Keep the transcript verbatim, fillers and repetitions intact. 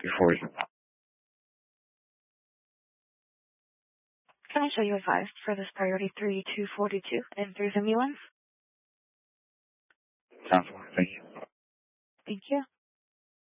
before we... Can I show you advised for this priority three two four two and through the new ones? Sounds good. Thank you. Thank you.